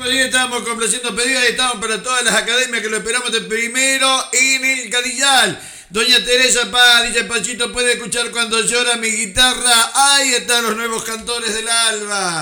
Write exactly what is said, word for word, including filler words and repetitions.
Ahí estamos complaciendo pedidos, ahí estamos para todas las academias que lo esperamos de primero en el Cadillal. Doña Teresa Paz, dice Pachito, puede escuchar cuando llora mi guitarra. Ahí están los nuevos cantores del alba.